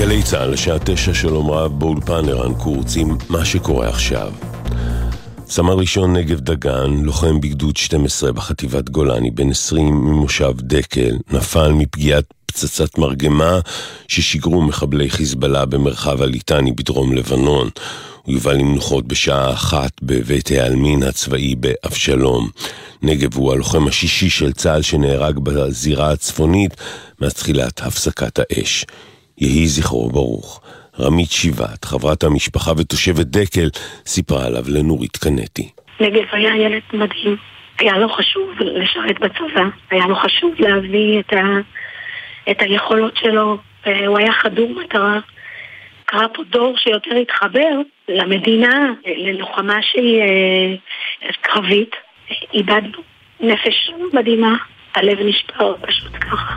גלי צהל, השעה 9, שלום רב, באולפן ערן קורץ עם מה שקורה עכשיו. סמל ראשון נגב דגן, לוחם בגדוד 12 בחטיבת גולני, בן 20 ממושב דקל, נפל מפגיעת פצצת מרגמה ששיגרו מחבלי חיזבאללה במרחב הליטני בדרום לבנון. הוא יובא למנוחות בשעה 1 בבית העלמין הצבאי באבשלום. נגב הוא הלוחם השישי של צה"ל שנהרג בזירה הצפונית מאז תחילת הפסקת האש. יהי זכרו ברוך. רמית שיבת, חברת המשפחה ותושבת דקל, סיפרה עליו לנורית קנטי. נגב היה ילד מדהים. היה לו חשוב לשרת בצבא. היה לו חשוב להביא את היכולות שלו. הוא היה חדור מטרה. קרה פה דור שיותר התחבר למדינה, ללוחמה שהיא קרבית. איבדנו נפש מדהימה. הלב נשבר פשוט ככה.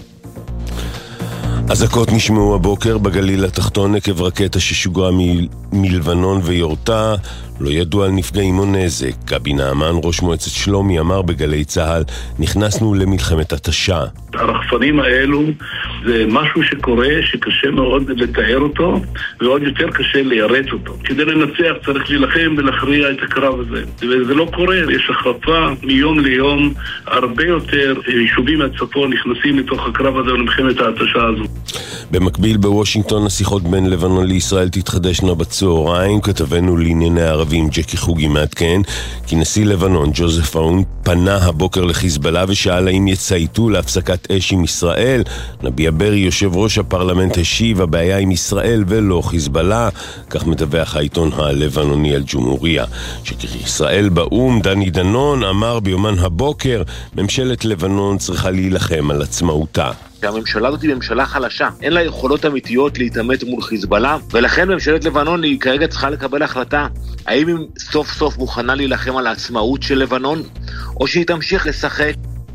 אזעקות נשמעו הבוקר בגליל התחתון עקב רקטה ששוגרה מלבנון ויורתה. לא ידוע על נפגעים או נזק. גבי נעמן, ראש מועצת שלומי, אמר בגלי צהל, נכנסנו למלחמת התשה. הרחפנים האלו זה משהו שקורה, שקשה מאוד לתאר אותו, ועוד יותר קשה ליירט אותו. כדי לנצח צריך להילחם ולהכריע את הקרב הזה. וזה לא קורה, יש החרפה מיום ליום, הרבה יותר יישובים מהצפון נכנסים לתוך הקרב הזה ולמלחמת ההתשה הזו. במקביל בוושינגטון השיחות בין לבנון לישראל תתחדשנה בצהריים. כתבנו לענייני הערבים ג'קי חוגי מעדכן כי נשיא לבנון ג'וזף אאון פנה הבוקר לחיזבאללה ושאל האם יצייתו להפסקת אש עם ישראל. נביה ברי יושב ראש הפרלמנט השיב הבעיה עם ישראל ולא חיזבאללה, כך מדווח העיתון הלבנוני אל-ג'ומהוריה. שגריר ישראל באום דני דנון אמר ביומן הבוקר ממשלת לבנון צריכה להילחם על עצמאותה. שהממשלה הזאת היא ממשלה חלשה, אין לה יכולות אמיתיות להתעמת מול חיזבאללה, ולכן ממשלת לבנון היא כרגע צריכה לקבל החלטה האם היא סוף סוף מוכנה להילחם על העצמאות של לבנון, או שהיא תמשיך לשחק.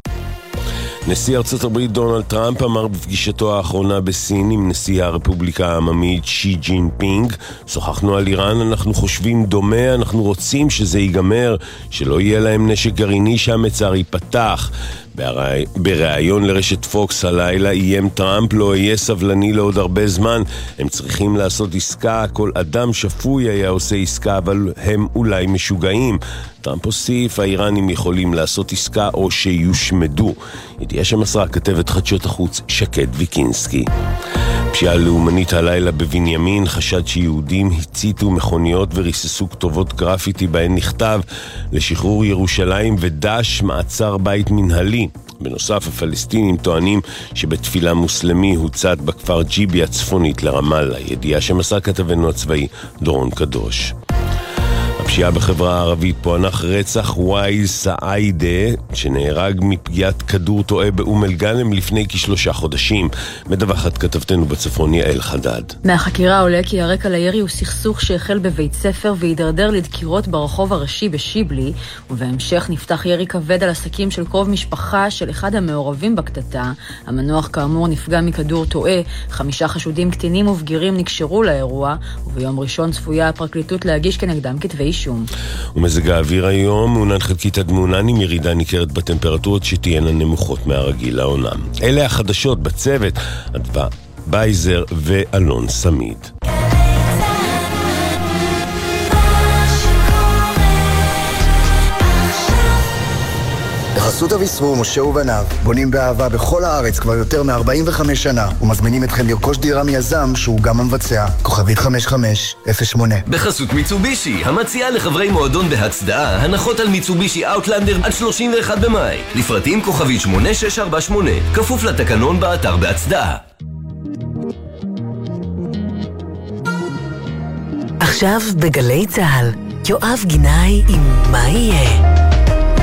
נשיא ארצות הברית דונלד טראמפ אמר בפגישתו האחרונה בסין עם נשיא הרפובליקה העממית שי ג'ינפינג, שוחחנו על איראן, אנחנו חושבים דומה, אנחנו רוצים שזה ייגמר, שלא יהיה להם נשק גרעיני שהמצר ייפתח. בראיון לרשת פוקס הלילה איים טראמפ לא יהיה סבלני לעוד הרבה זמן, הם צריכים לעשות עסקה, כל אדם שפוי היה עושה עסקה אבל הם אולי משוגעים. טראמפ הוסיף, האיראנים יכולים לעשות עסקה או שיושמדו. ידיעה שמסרה כתבת חדשות החוץ שקד ויקינסקי. פשיעה לאומנית הלילה בבנימין, חשד שיהודים הציתו מכוניות וריססו כתובות גרפיטי בהן נכתב לשחרור ירושלים ודש מעצר בית מנהלי. בנוסף הפלסטינים טוענים שבתפילה מוסלמי הוצת בכפר ג'יבי הצפונית לרמאללה. ידיעה שמסרה כתבנו הצבאי דורון קדוש. הפשיעה בחברה הערבית פוענח רצח וואיל סעידה שנהרג מפגיעת כדור טועה באום אל-גנם לפני כ3 חודשים. מדווחת כתבתנו בצפון יעל חדד. מהחקירה עולה כי הרקע לירי הוא סכסוך שהחל בבית ספר והידרדר לדקירות ברחוב הראשי בשיבלי, ובהמשך נפתח ירי כבד על עסקים של קרוב משפחה של אחד המעורבים בקטטה. המנוח כאמור נפגע מכדור טועה. 5 חשודים קטינים ובגירים נקשרו לאירוע, וביום ראשון צפויה הפרקליטות להגיש כנגדם כתבי אישום. ומזג האוויר היום מעונן חלקית עד מעונן עם ירידה ניכרת בטמפרטורות שתהיינה נמוכות מהרגיל לעונה. אלה החדשות בצוות אדווה בייזר ואלון סמיד. בחסות אביסרו, משה ובניו, בונים באהבה בכל הארץ כבר יותר מ-45 שנה, ומזמינים אתכם לרכוש דירה מיזם שהוא גם המבצע. כוכבית 5508. בחסות מיצובישי, המציעה לחברי מועדון בהצדעה, הנחות על מיצובישי אאוטלנדר עד 31 במאי. לפרטים כוכבית 8648, כפוף לתקנון באתר בהצדעה. עכשיו בגלי צהל, יואב גינאי עם מה יהיה.